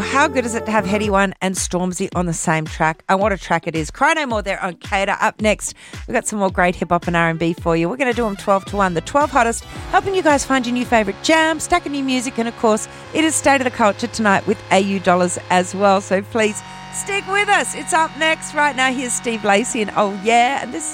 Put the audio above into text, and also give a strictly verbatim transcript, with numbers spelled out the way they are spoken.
how good is it to have Heady One and Stormzy on the same track? And what a track it is. Cry No More there on Cater. Up next, we've got some more great hip-hop and R and B for you. We're going to do them twelve to one. The twelve hottest, helping you guys find your new favourite jam, stacking new music, and of course, it is State of the Culture tonight with A U Dollars as well. So please stick with us. It's up next. Right now, here's Steve Lacy and Oh Yeah. And this